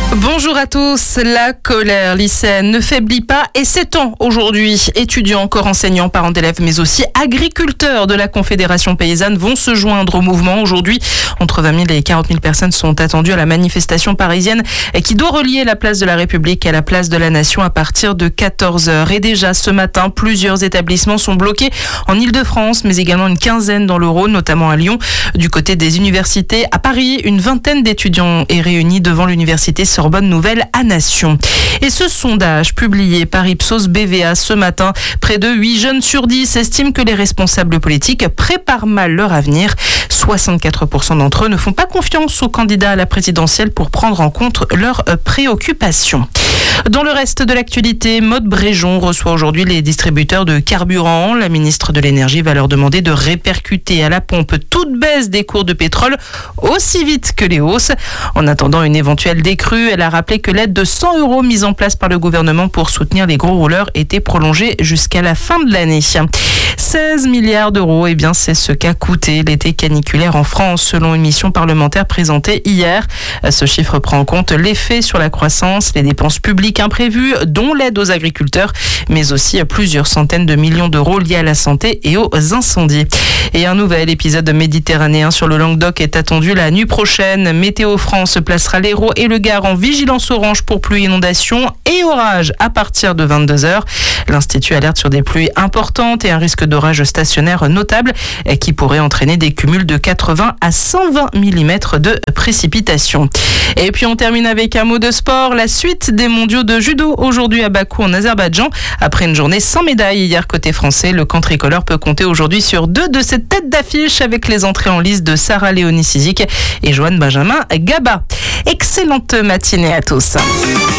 Bonjour à tous. La colère lycéenne ne faiblit pas et s'étend aujourd'hui. Étudiants, corps enseignants, parents d'élèves, mais aussi agriculteurs de la Confédération paysanne vont se joindre au mouvement. Aujourd'hui, entre 20 000 et 40 000 personnes sont attendues à la manifestation parisienne qui doit relier la place de la République à la place de la Nation à partir de 14h. Et déjà ce matin, plusieurs établissements sont bloqués en Ile-de-France, mais également une quinzaine dans le Rhône, notamment à Lyon. Du côté des universités, à Paris, une vingtaine d'étudiants est réunie devant l'université Sorbonne Nouvelle à Nation. Et ce sondage publié par Ipsos BVA ce matin, près de 8 jeunes sur 10 estiment que les responsables politiques préparent mal leur avenir. 64% d'entre eux ne font pas confiance aux candidats à la présidentielle pour prendre en compte leurs préoccupations. Dans le reste de l'actualité, Maud Bréjon reçoit aujourd'hui les distributeurs de carburant. La ministre de l'Énergie va leur demander de répercuter à la pompe toute baisse des cours de pétrole aussi vite que les hausses. En attendant une éventuelle décrue, elle a rappelé que l'aide de 100 € mise en place par le gouvernement pour soutenir les gros rouleurs était prolongée jusqu'à la fin de l'année. 16 milliards d'euros, c'est ce qu'a coûté l'été caniculaire en France, selon une mission parlementaire présentée hier. Ce chiffre prend en compte l'effet sur la croissance, les dépenses publiques imprévues, dont l'aide aux agriculteurs, mais aussi plusieurs centaines de millions d'euros liés à la santé et aux incendies. Et un nouvel épisode méditerranéen sur le Languedoc est attendu la nuit prochaine. Météo France placera l'Hérault et le Gard en vigilance orange pour pluie, inondation et orage à partir de 22h. L'Institut alerte sur des pluies importantes et un risque d'orage stationnaire notable qui pourrait entraîner des cumuls de 80 à 120 mm de précipitations. Et puis on termine avec un mot de sport. La suite des mondiaux de judo aujourd'hui à Bakou en Azerbaïdjan. Après une journée sans médaille hier côté français, le camp tricolore peut compter aujourd'hui sur 2 de ses têtes d'affiche avec les entrées en lice de Sarah Léonie Sizik et Joanne Benjamin Gaba. Excellente matinée à tous.